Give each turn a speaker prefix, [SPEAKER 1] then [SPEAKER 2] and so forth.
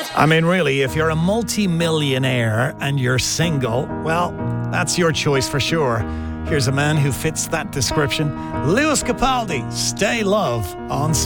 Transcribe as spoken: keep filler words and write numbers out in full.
[SPEAKER 1] I mean, really, if you're a multi-millionaire and you're single, well, that's your choice for sure. Here's a man who fits that description. Lewis Capaldi, Stay Love on Spin.